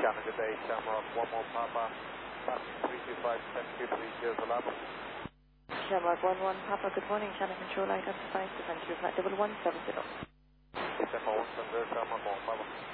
Indiana, good day, Shamrock, 1 more Papa, passing 325, 1023, Labo. Shamrock 11 Papa, good morning, channel control identified, defensive flight 1170. December 170, Shamrock 1 Papa.